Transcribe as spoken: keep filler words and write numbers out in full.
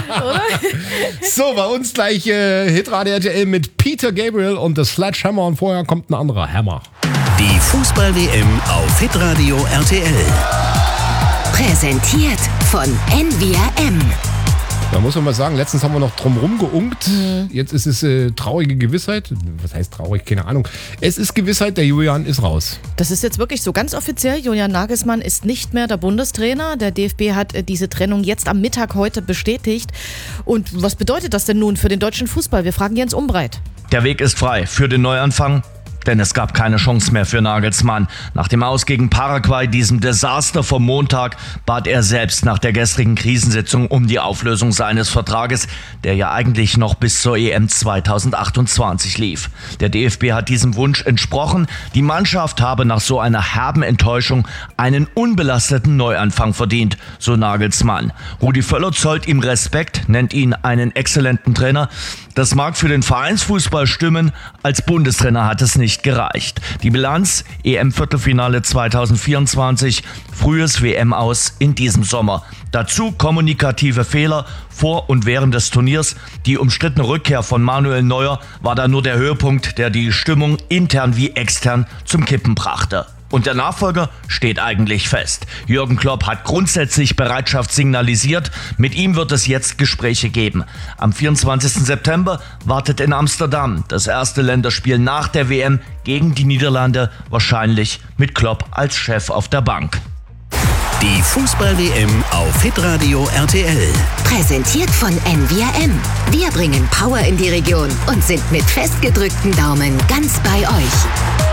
Oder? So, bei uns gleich äh, Hitradio R T L mit Peter Gabriel und The Sledgehammer und vorher kommt ein anderer Hammer. Die Fußball-W M auf Hitradio R T L. Präsentiert von N V R M. Da muss man mal sagen, letztens haben wir noch drumherum geunkt. Mhm. Jetzt ist es äh, traurige Gewissheit. Was heißt traurig? Keine Ahnung. Es ist Gewissheit, der Julian ist raus. Das ist jetzt wirklich so ganz offiziell. Julian Nagelsmann ist nicht mehr der Bundestrainer. Der D F B hat äh, diese Trennung jetzt am Mittag heute bestätigt. Und was bedeutet das denn nun für den deutschen Fußball? Wir fragen Jens Umbreit. Der Weg ist frei für den Neuanfang. Denn es gab keine Chance mehr für Nagelsmann. Nach dem Aus gegen Paraguay, diesem Desaster vom Montag, bat er selbst nach der gestrigen Krisensitzung um die Auflösung seines Vertrages, der ja eigentlich noch bis zur E M zweitausendachtundzwanzig lief. Der D F B hat diesem Wunsch entsprochen. Die Mannschaft habe nach so einer herben Enttäuschung einen unbelasteten Neuanfang verdient, so Nagelsmann. Rudi Völler zollt ihm Respekt, nennt ihn einen exzellenten Trainer. Das mag für den Vereinsfußball stimmen, als Bundestrainer hat es nicht gereicht. Die Bilanz: E M-Viertelfinale zweitausendvierundzwanzig, frühes W M-Aus in diesem Sommer. Dazu kommunikative Fehler vor und während des Turniers. Die umstrittene Rückkehr von Manuel Neuer war dann nur der Höhepunkt, der die Stimmung intern wie extern zum Kippen brachte. Und der Nachfolger steht eigentlich fest. Jürgen Klopp hat grundsätzlich Bereitschaft signalisiert. Mit ihm wird es jetzt Gespräche geben. Am vierundzwanzigsten September wartet in Amsterdam das erste Länderspiel nach der W M gegen die Niederlande, wahrscheinlich mit Klopp als Chef auf der Bank. Die Fußball-W M auf Hitradio R T L. Präsentiert von N V R M. Wir bringen Power in die Region und sind mit festgedrückten Daumen ganz bei euch.